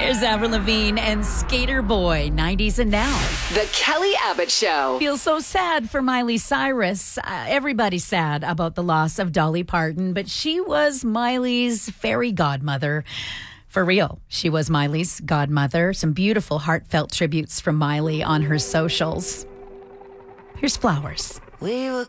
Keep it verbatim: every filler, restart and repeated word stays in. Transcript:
There's Avril Lavigne and Skater Boy, nineties and now. The Kelly Abbott Show. Feels so sad for Miley Cyrus. Uh, everybody's sad about the loss of Dolly Parton, but she was Miley's fairy godmother. For real, she was Miley's godmother. Some beautiful, heartfelt tributes from Miley on her socials. Here's flowers. We were